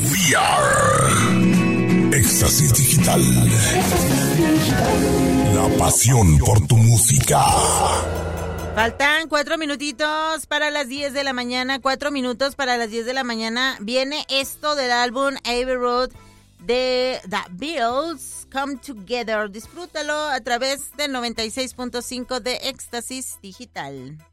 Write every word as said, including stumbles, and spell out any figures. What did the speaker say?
We are Éxtasis Digital. La pasión por tu música. Faltan cuatro minutitos para las diez de la mañana. Cuatro minutos para las diez de la mañana. Viene esto del álbum Abbey Road de The Beatles, Come Together. Disfrútalo a través del noventa y seis punto cinco de Éxtasis Digital.